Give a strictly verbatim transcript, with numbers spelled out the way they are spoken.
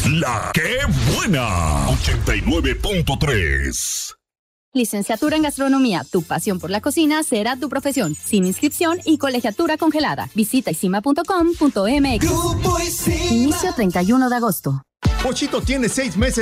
La que buena. ochenta y nueve punto tres. Licenciatura en Gastronomía, tu pasión por la cocina será tu profesión. Sin inscripción y colegiatura congelada. Visita isima punto com punto m x. Inicio treinta y uno de agosto. Pochito tiene seis meses